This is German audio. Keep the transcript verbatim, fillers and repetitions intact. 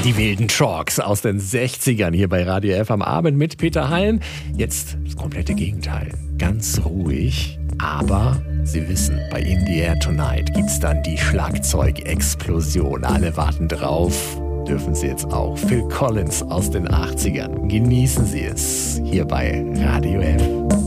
Die wilden Talks aus den sechzigern hier bei Radio F am Abend mit Peter Hein. Jetzt das komplette Gegenteil. Ganz ruhig, aber Sie wissen, bei In the Air Tonight gibt's dann die Schlagzeugexplosion. Alle warten drauf. Dürfen Sie jetzt auch. Phil Collins aus den achtzigern. Genießen Sie es hier bei Radio F.